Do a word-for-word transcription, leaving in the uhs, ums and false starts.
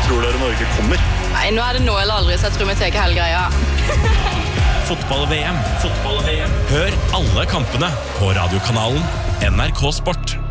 Tror dere Norge kommer? Nei, nå er det nå eller aldri, så jeg tror vi tar hele greia. Fotball-V M. Fotball-V M. Hør alle kampene på radiokanalen N R K Sport.